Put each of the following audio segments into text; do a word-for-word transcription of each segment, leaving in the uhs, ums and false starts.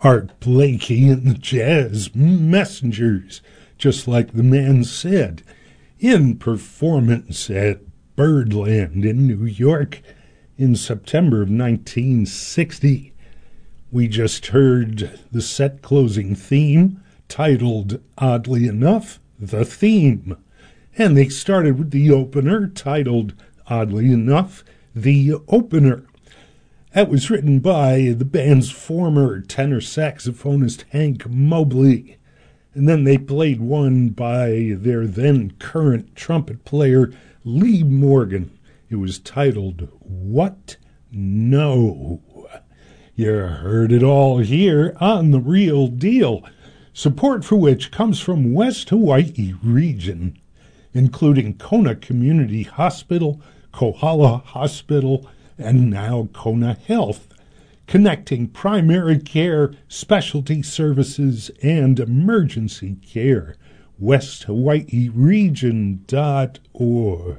Art Blakey and the Jazz Messengers, just like the man said, in performance at Birdland in New York in September of nineteen sixty. We just heard the set closing theme, titled, oddly enough, The Theme. And they started with the opener, titled, oddly enough, The Opener. That was written by the band's former tenor saxophonist Hank Mobley. And then they played one by their then current trumpet player Lee Morgan. It was titled, What? No. You heard it all here on The Real Deal, support for which comes from West Hawaii region, including Kona Community Hospital, Kohala Hospital, and now Kona Health, connecting primary care, specialty services, and emergency care. West Hawaii Region dot org.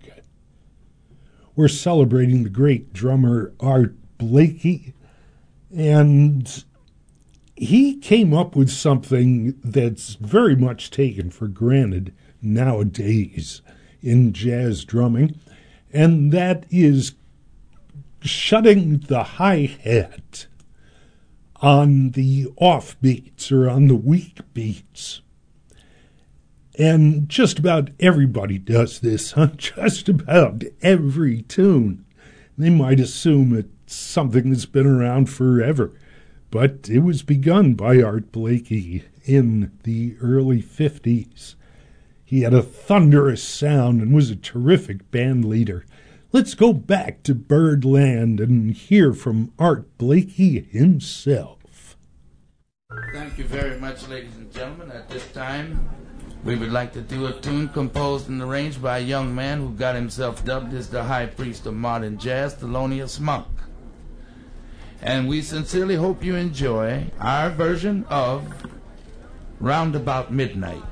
We're celebrating the great drummer Art Blakey, and he came up with something that's very much taken for granted nowadays in jazz drumming, and that is shutting the hi-hat on the off beats or on the weak beats. And just about everybody does this on just about every tune. They might assume it's something that's been around forever, but it was begun by Art Blakey in the early fifties. He had a thunderous sound and was a terrific band leader. Let's go back to Birdland and hear from Art Blakey himself. Thank you very much, ladies and gentlemen. At this time, we would like to do a tune composed and arranged by a young man who got himself dubbed as the high priest of modern jazz, Thelonious Monk. And we sincerely hope you enjoy our version of Roundabout Midnight.